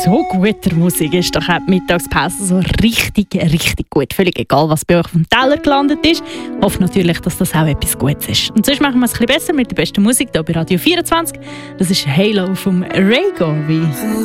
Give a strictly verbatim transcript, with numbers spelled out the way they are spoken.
so guter Musik ist doch auch die Mittagspause so richtig, richtig gut. Völlig egal, was bei euch vom Teller gelandet ist. Ich hoffe natürlich, dass das auch etwas Gutes ist. Und sonst machen wir es ein bisschen besser mit der besten Musik hier bei Radio vierundzwanzig. Das ist Halo vom Ray Garvey.